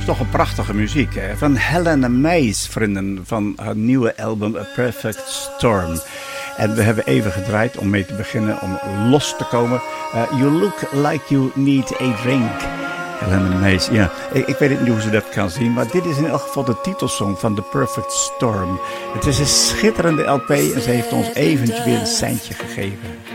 toch een prachtige muziek. Hè? Van Helena Mays, vrienden, van haar nieuwe album A Perfect Storm. En we hebben even gedraaid om mee te beginnen, om los te komen. You look like you need a drink. Helena Mays, ja. Ik weet niet hoe ze dat kan zien, maar dit is in elk geval de titelsong van The Perfect Storm. Het is een schitterende LP en ze heeft ons eventjes weer een seintje gegeven.